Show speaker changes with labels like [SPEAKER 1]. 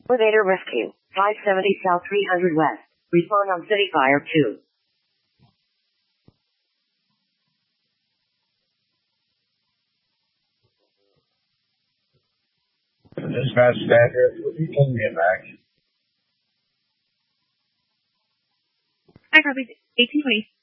[SPEAKER 1] Elevator rescue. 570 South 300 West. Respond on City Fire 2.
[SPEAKER 2] Dispatch standard. You can get back.
[SPEAKER 3] I copied 1820.